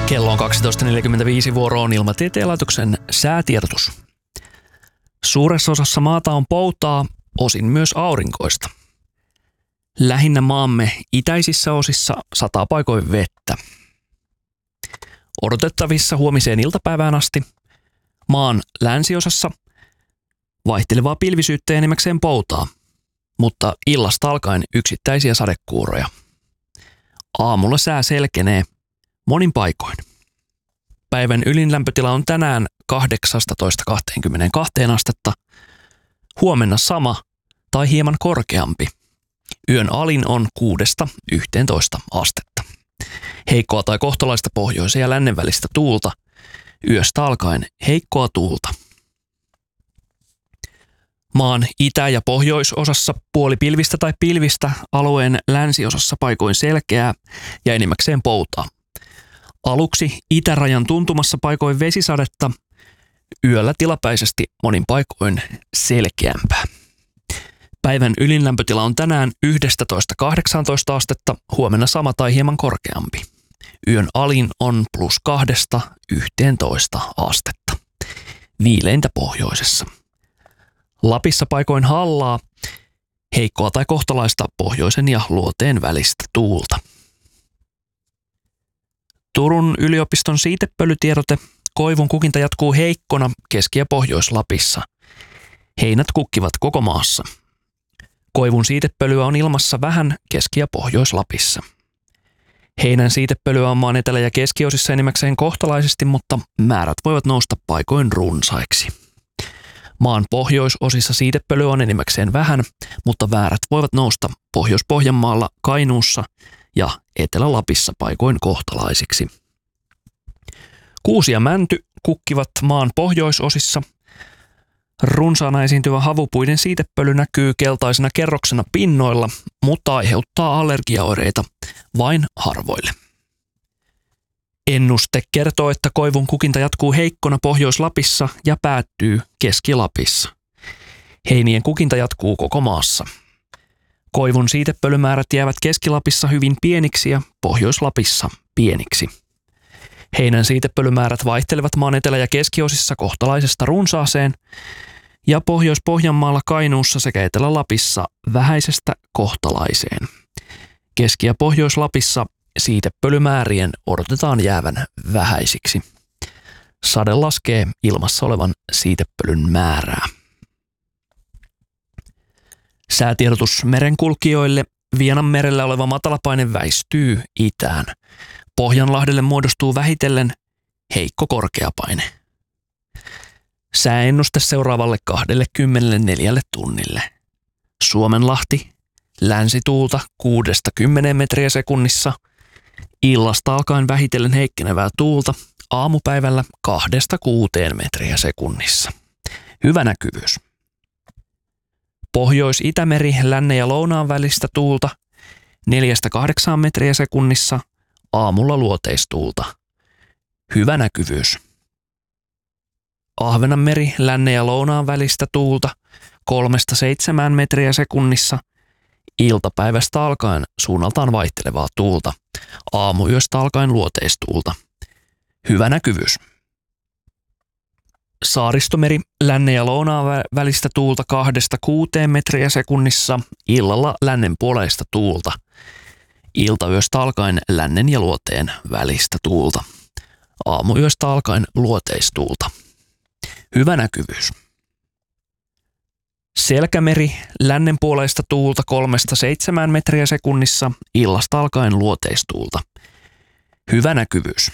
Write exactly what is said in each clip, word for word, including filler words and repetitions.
Kello on kaksitoista neljäkymmentäviisi, vuoro on Ilmatieteen laitoksen säätiedotus. Suuressa osassa maata on poutaa, osin myös aurinkoista. Lähinnä maamme itäisissä osissa sataa paikoin vettä. Odotettavissa huomiseen iltapäivään asti maan länsiosassa vaihtelevaa pilvisyyttä ja enimmäkseen poutaa, mutta illasta alkaen yksittäisiä sadekuuroja. Aamulla sää selkenee monin paikoin. Päivän ylin lämpötila on tänään kahdeksastatoista kahteenkymmeneenkahteen astetta, huomenna sama tai hieman korkeampi. Yön alin on kuudesta yhteentoista astetta. Heikkoa tai kohtalaista pohjoisen ja lännen välistä tuulta, yöstä alkaen heikkoa tuulta. Maan itä- ja pohjoisosassa puoli pilvistä tai pilvistä, alueen länsiosassa paikoin selkeää ja enimmäkseen poutaa. Aluksi itärajan tuntumassa paikoin vesisadetta, yöllä tilapäisesti monin paikoin selkeämpää. Päivän ylin lämpötila on tänään yksitoista kahdeksantoista astetta, huomenna sama tai hieman korkeampi. Yön alin on plus kahdesta yhteentoista astetta. Viileintä pohjoisessa. Lapissa paikoin hallaa, heikkoa tai kohtalaista pohjoisen ja luoteen välistä tuulta. Turun yliopiston siitepölytiedote: koivun kukinta jatkuu heikkona Keski- ja Pohjois-Lapissa. Heinät kukkivat koko maassa. Koivun siitepölyä on ilmassa vähän Keski- ja Pohjois-Lapissa. Heinän siitepölyä on maan etelä- ja keskiosissa enimmäkseen kohtalaisesti, mutta määrät voivat nousta paikoin runsaiksi. Maan pohjoisosissa siitepölyä on enimmäkseen vähän, mutta määrät voivat nousta Pohjois-Pohjanmaalla, Kainuussa ja Etelä-Lapissa paikoin kohtalaisiksi. Kuusi ja mänty kukkivat maan pohjoisosissa. Runsaana esiintyvä havupuiden siitepöly näkyy keltaisena kerroksena pinnoilla, mutta aiheuttaa allergiaoireita vain harvoille. Ennuste kertoo, että koivun kukinta jatkuu heikkona Pohjois-Lapissa ja päättyy Keski-Lapissa. Heinien kukinta jatkuu koko maassa. Koivun siitepölymäärät jäävät Keski-Lapissa hyvin pieniksi ja Pohjois-Lapissa pieniksi. Heinän siitepölymäärät vaihtelevat maan etelä- ja keskiosissa kohtalaisesta runsaaseen ja Pohjois-Pohjanmaalla, Kainuussa sekä Etelä-Lapissa vähäisestä kohtalaiseen. Keski- ja Pohjois-Lapissa siitepölymäärien odotetaan jäävän vähäisiksi. Sade laskee ilmassa olevan siitepölyn määrää. Säätiedotus merenkulkijoille: Vienanmerellä oleva matalapaine väistyy itään. Pohjanlahdelle muodostuu vähitellen heikko korkeapaine. Sääennuste seuraavalle kaksikymmentäneljä tunnille. Suomenlahti, länsituulta kuudesta kymmeneen metriä sekunnissa. Illasta alkaen vähitellen heikkenevää tuulta, aamupäivällä kahdesta kuuteen metriä sekunnissa. Hyvä näkyvyys. Pohjois-Itämeri, lännen ja lounaan välistä tuulta neljästä kahdeksaan metriä sekunnissa, aamulla luoteistuulta. Hyvä näkyvyys. Ahvenanmeri, lännen ja lounaan välistä tuulta kolmesta seitsemään metriä sekunnissa, iltapäivästä alkaen suunnaltaan vaihtelevaa tuulta, aamuyöstä alkaen luoteistuulta. Hyvä näkyvyys. Saaristomeri, lännen ja lounaan välistä tuulta kahdesta kuuteen metriä sekunnissa, illalla lännen puoleista tuulta. Iltayöstä alkaen lännen ja luoteen välistä tuulta. Aamuyöstä alkaen luoteistuulta. Hyvä näkyvyys. Selkämeri, lännen puoleista tuulta kolmesta seitsemään metriä sekunnissa, illasta alkaen luoteistuulta. Hyvä näkyvyys.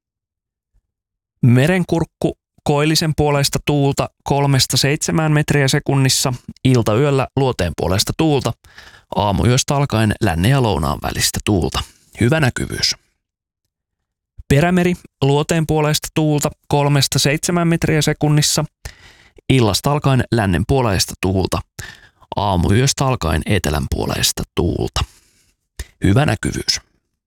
Merenkurkku, koillisen puoleista tuulta kolmesta seitsemään metriä sekunnissa, iltayöllä luoteen puolesta tuulta, aamuyöstä alkaen lännen ja lounaan välistä tuulta. Hyvä näkyvyys. Perämeri, luoteen puolesta tuulta kolmesta seitsemään metriä sekunnissa, illasta alkaen lännen puoleista tuulta, aamuyöstä alkaen etelän puoleista tuulta. Hyvä näkyvyys.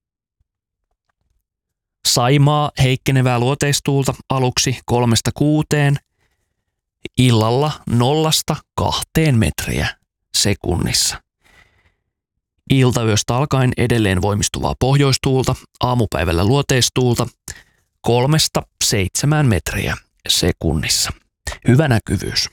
Saimaa, heikkenevää luoteistuulta aluksi kolmesta kuuteen, illalla nollasta kahteen metriä sekunnissa. Iltayöstä alkaen edelleen voimistuvaa pohjoistuulta, aamupäivällä luoteistuulta, kolmesta seitsemään metriä sekunnissa. Hyvä näkyvyys.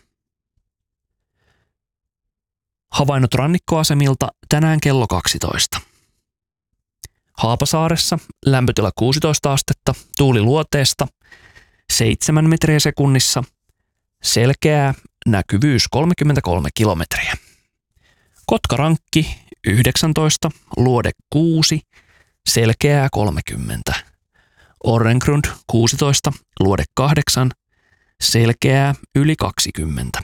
Havainnot rannikkoasemilta tänään kello kaksitoista. Haapasaaressa lämpötila kuusitoista astetta, tuuli luoteesta seitsemän metriä sekunnissa, selkeää, näkyvyys kolmekymmentäkolme kilometriä. Kotkarankki yhdeksäntoista, luode kuusi, selkeää kolmekymmentä. Orrengrund kuusitoista, luode kahdeksan, selkeää yli kaksikymmentä.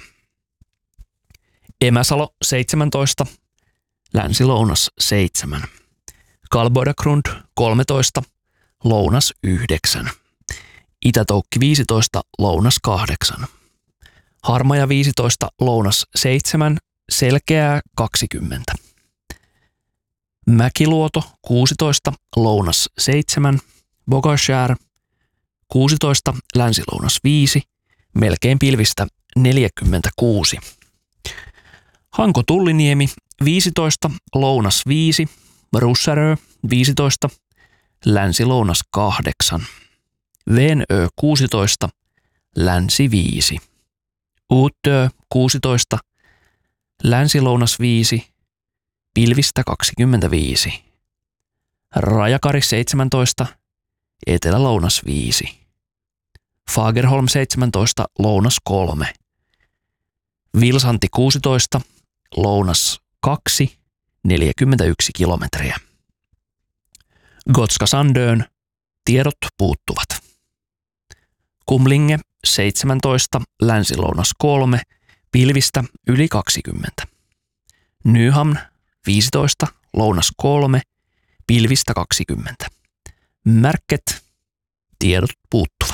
Emäsalo seitsemäntoista, länsi-lounas seitsemän. Kalboidagrund kolmetoista, lounas yhdeksän. Itätoukki viisitoista, lounas kahdeksan. Harmaja viisitoista, lounas seitsemän, selkeää kaksikymmentä. Mäkiluoto kuusitoista, lounas seitsemän. Bogashär kuusitoista, länsi-lounas viisi, melkein pilvistä neljäkymmentäkuusi. Hanko Tulliniemi viisitoista, lounas viisi, Russärö viisitoista, länsi-lounas kahdeksan. Venö kuusitoista, länsi viisi. Uutö kuusitoista, länsi-lounas viisi, pilvistä kaksikymmentäviisi. Rajakari seitsemäntoista, etelä-lounas viisi. Fagerholm seitsemäntoista, lounas kolme. Vilsanti kuusitoista, lounas kaksi, neljäkymmentäyksi kilometriä. Gotska Sandön, tiedot puuttuvat. Kumlinge seitsemäntoista, länsi-lounas kolme, pilvistä yli kaksikymmentä. Nyhamn viisitoista, lounas kolme, pilvistä kaksikymmentä. Märket, tiedot puuttuvat.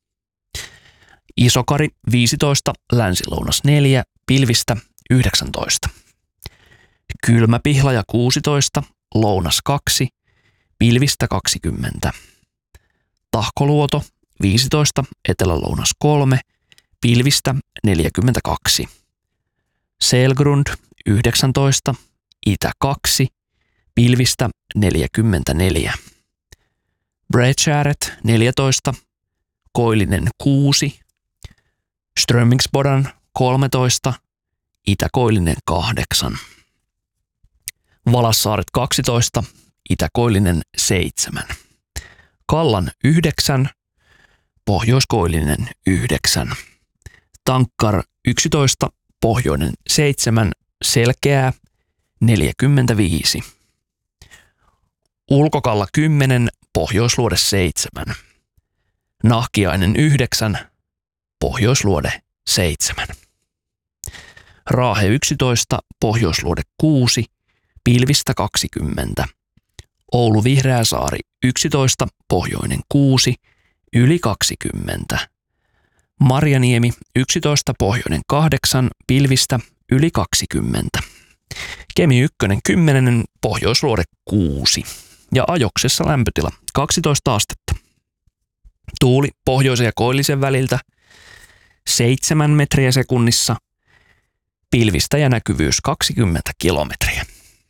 Isokari viisitoista, länsi-lounas neljä, pilvistä yhdeksäntoista. Kylmäpihlaja kuusitoista, lounas kaksi, pilvistä kaksikymmentä. Tahkoluoto viisitoista, etelä-lounas kolme, pilvistä neljäkymmentäkaksi. Selgrund yhdeksäntoista, itä kaksi, pilvistä neljäkymmentäneljä. Bredkäret neljätoista, koillinen kuusi, Strömingsbodan kolmetoista, itäkoillinen kahdeksan. Valassaaret kaksitoista, itäkoillinen seitsemän. Kallan yhdeksän, pohjoiskoillinen yhdeksän. Tankkar yksitoista, pohjoinen seitsemän, selkeää neljäkymmentäviisi. Ulkokalla kymmenen, pohjoisluode seitsemän. Nahkiainen yhdeksän, pohjoisluode seitsemän. Raahe yksitoista, pohjoisluode kuusi, pilvistä kaksikymmentä. Oulu Vihreäsaari yksitoista, pohjoinen kuusi, yli kaksikymmentä. Marjaniemi yksitoista, pohjoinen kahdeksan, pilvistä yli kaksikymmentä. Kemi ykkönen kymmenen, pohjoisluode kuusi ja ajoksessa lämpötila kaksitoista astetta. Tuuli pohjoisen ja koillisen väliltä seitsemän metriä sekunnissa, pilvistä ja näkyvyys kaksikymmentä kilometriä.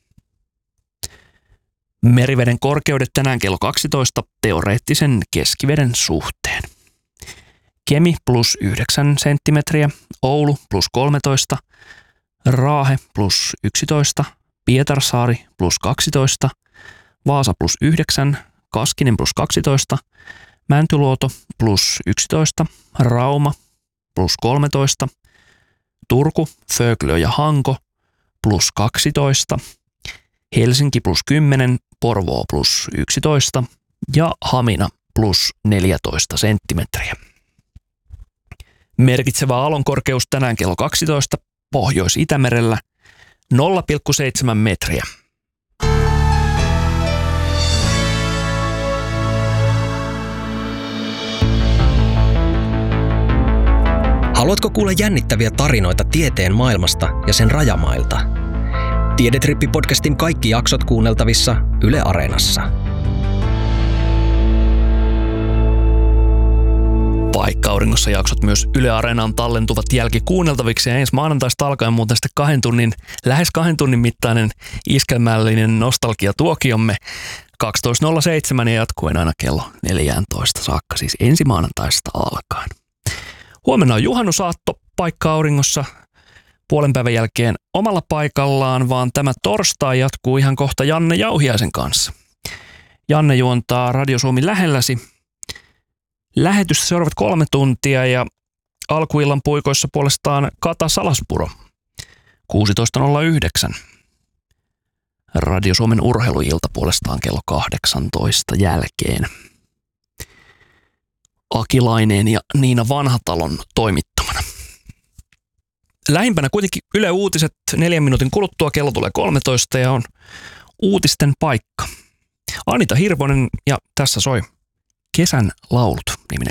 Meriveden korkeudet tänään kello kaksitoista teoreettisen keskiveden suhteen. Kemi plus yhdeksän senttimetriä, Oulu plus kolmetoista, Raahe plus yksitoista, Pietarsaari plus kaksitoista, Vaasa plus yhdeksän, Kaskinen plus kaksitoista, Mäntyluoto plus yksitoista, Rauma plus kolmetoista, Turku, Föglö ja Hanko plus kaksitoista, Helsinki plus kymmenen, Porvoo plus yksitoista ja Hamina plus neljätoista senttimetriä. Merkitsevä aallonkorkeus tänään kello kaksitoista Pohjois-Itämerellä nolla pilkku seitsemän metriä. Haluatko kuulla jännittäviä tarinoita tieteen maailmasta ja sen rajamailta? Tiedetrippi-podcastin kaikki jaksot kuunneltavissa Yle Areenassa. Vaikka auringossa jaksot myös Yle Areenaan tallentuvat jälkikuunneltaviksi ja ensi maanantaista alkaen muuten sitten kahden tunnin, lähes kahden tunnin mittainen iskelmällinen nostalgiatuokiomme kaksitoista nolla seitsemän ja jatkuen aina kello neljätoista saakka, siis ensi maanantaista alkaen. Huomenna on juhannusaatto, paikka auringossa puolen päivän jälkeen omalla paikallaan, vaan tämä torstai jatkuu ihan kohta Janne Jauhiaisen kanssa. Janne juontaa Radio Suomi lähelläsi lähetystä seuraavat kolme tuntia ja alkuillan puikoissa puolestaan Kata Salaspuro kuusitoista nolla yhdeksän. Radio Suomen urheiluilta puolestaan kello kahdeksantoista jälkeen. Akilainen ja Niina Vanhatalon toimittamana. Lähimpänä kuitenkin Yle Uutiset neljän minuutin kuluttua, kello tulee kolmetoista ja on uutisten paikka. Anita Hirvonen ja tässä soi Kesän laulut -niminen